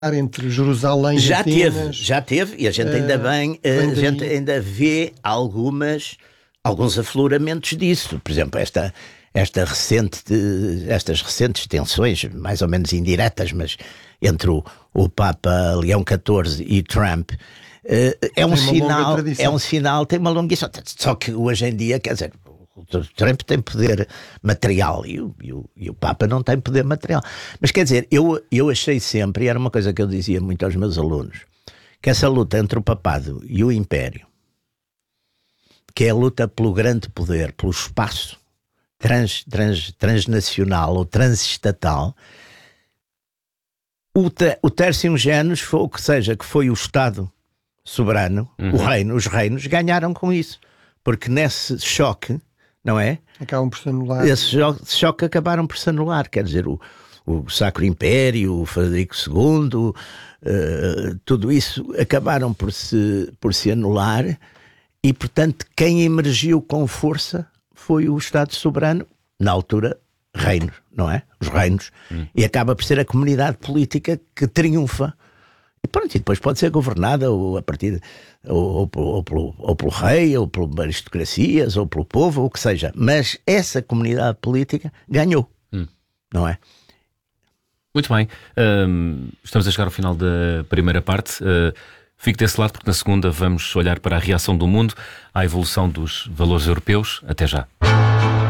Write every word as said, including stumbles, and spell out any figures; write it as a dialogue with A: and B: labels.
A: entre Jerusalém e
B: Já
A: Atenas.
B: teve, já teve, e a gente ainda bem,
A: vem
B: a gente
A: daí.
B: ainda vê algumas, alguns afloramentos disso. Por exemplo, esta, esta recente, estas recentes tensões, mais ou menos indiretas, mas entre o, o Papa Leão catorze e Trump, eh, é um
A: Tem uma longa
B: sinal,
A: tradição.
B: é um sinal, tem uma longa história. Só que hoje em dia, quer dizer, o Trump tem poder material e o, e, o, e o Papa não tem poder material. Mas quer dizer, eu, eu achei sempre, e era uma coisa que eu dizia muito aos meus alunos, que essa luta entre o papado e o império, que é a luta pelo grande poder, pelo espaço trans, trans, transnacional ou transestatal, o, te, o tertium genus foi o que seja, que foi o Estado soberano, uhum. o reino, os reinos ganharam com isso, porque nesse choque, não é?
A: Acabam por se anular.
B: Esse choque, choque acabaram por se anular, quer dizer, o, o Sacro Império, o Frederico segundo, uh, tudo isso acabaram por se, por se anular e, portanto, quem emergiu com força foi o Estado soberano, na altura, reinos, não é? Os reinos. Hum. E acaba por ser a comunidade política que triunfa. E pronto, e depois pode ser governada ou a partir de, ou, ou, ou, pelo, ou pelo rei, ou por aristocracias, ou pelo povo, ou o que seja. Mas essa comunidade política ganhou, hum. não é?
C: Muito bem. Um, estamos a chegar ao final da primeira parte. Uh, fique desse lado porque na segunda vamos olhar para a reação do mundo à evolução dos valores europeus. Até já.